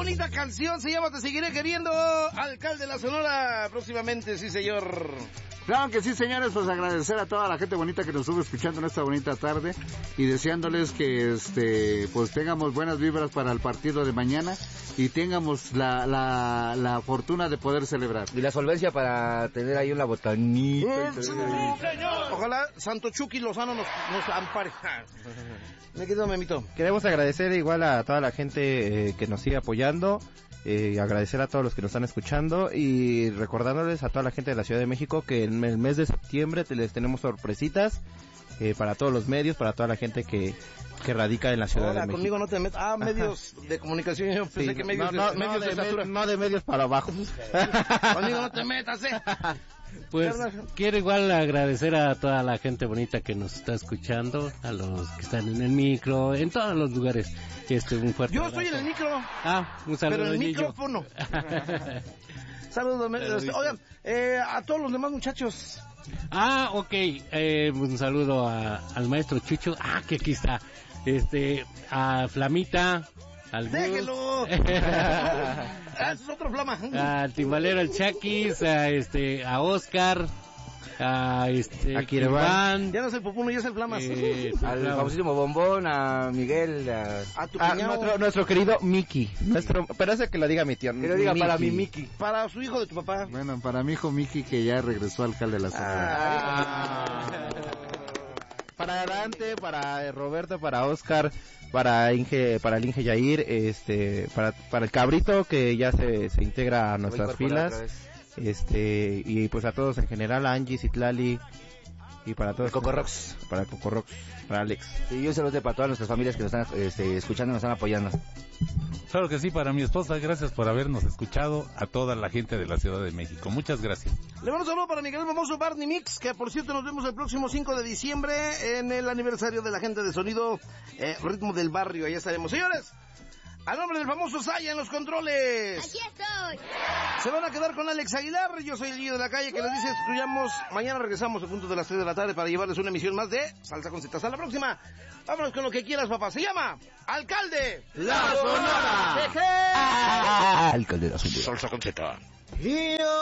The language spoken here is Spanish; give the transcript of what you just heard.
bonita canción, se llama Te Seguiré Queriendo, alcalde de la Sonora, próximamente, sí señor. Claro que sí, señores, pues agradecer a toda la gente bonita que nos estuvo escuchando en esta bonita tarde y deseándoles que pues tengamos buenas vibras para el partido de mañana y tengamos la fortuna de poder celebrar. Y la solvencia para tener ahí una botanita. Ojalá Santo Chucky Lozano nos ampare. Me quedo, Memito. Queremos agradecer igual a toda la gente que nos sigue apoyando. Agradecer a todos los que nos están escuchando y recordándoles a toda la gente de la Ciudad de México que en el mes de septiembre les tenemos sorpresitas para todos los medios, para toda la gente que radica en la Ciudad de México. Conmigo no te metas. Medios de comunicación. Yo pensé que medios de estatura. No de medios para abajo. Conmigo no te metas, Pues quiero igual agradecer a toda la gente bonita que nos está escuchando, a los que están en el micro, en todos los lugares. Un fuerte Yo abrazo. estoy en el micro. Un saludo. Pero en el niño. micrófono. Saludos. Oigan, a todos los demás muchachos. Ok. Un saludo al maestro Chucho. Que aquí está. A Flamita. Al ¡Déjelo! Eso es otro Flama. Al timbalero, al Chaquis, a Oscar, a Kirván. Ya no es el Popuno, ya es el Flamas. Al famosísimo Bombón, a Miguel, a tu cuñado. Nuestro querido Mickey. Pero ese que lo diga mi tío. Que lo diga para mi Mickey. Para su hijo de tu papá. Bueno, para mi hijo Mickey, que ya regresó alcalde de la ciudad. Para Dante, para Roberto, para Oscar, para el Inge Yair, para el Cabrito que ya se integra a nuestras filas, y pues a todos en general, a Angie, Citlali y para todos. Cocorrox. Para Cocorrox, para Alex. Y un saludo para todas nuestras familias que nos están escuchando y nos están apoyando. Claro que sí, para mi esposa, gracias por habernos escuchado, a toda la gente de la Ciudad de México. Muchas gracias. Le mando un saludo para mi querido famoso Barney Mix, que por cierto nos vemos el próximo 5 de diciembre en el aniversario de la gente de sonido Ritmo del Barrio. Allá estaremos. Señores, a nombre del famoso Saya en los controles. Aquí estoy. Se van a quedar con Alex Aguilar. Yo soy el Guillo de la Calle que les dice excluyamos. Mañana regresamos a punto de las 3 de la tarde para llevarles una emisión más de Salsa con Zeta. Hasta la próxima. Vámonos con lo que quieras, papá. Se llama Alcalde La Sonora. Alcalde de la Sonora. Salsa con Zeta.